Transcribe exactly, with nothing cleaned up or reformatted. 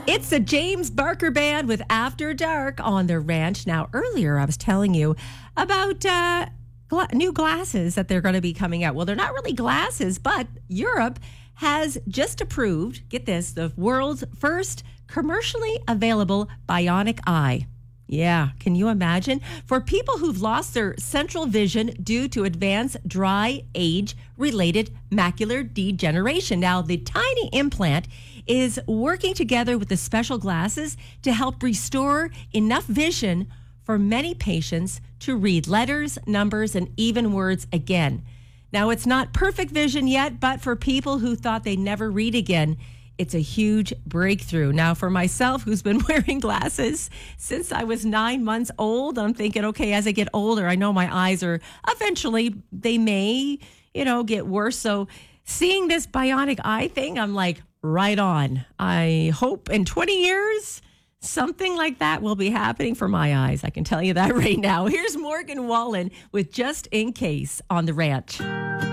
It's the James Barker Band with After Dark on the ranch. Now, earlier I was telling you about uh, gla- new glasses that they're going to be coming out. Well, they're not really glasses, but Europe has just approved, get this, the world's first commercially available bionic eye. Yeah, can you imagine? For people who've lost their central vision due to advanced dry age-related macular degeneration. Now, the tiny implant is working together with the special glasses to help restore enough vision for many patients to read letters, numbers, and even words again. Now, it's not perfect vision yet, but for people who thought they'd never read again, it's a huge breakthrough. Now, for myself, who's been wearing glasses since I was nine months old, I'm thinking, okay, as I get older, I know my eyes are eventually, they may, you know, get worse. So seeing this bionic eye thing, I'm like, right on. I hope in twenty years, something like that will be happening for my eyes. I can tell you that right now. Here's Morgan Wallen with Just In Case on the ranch.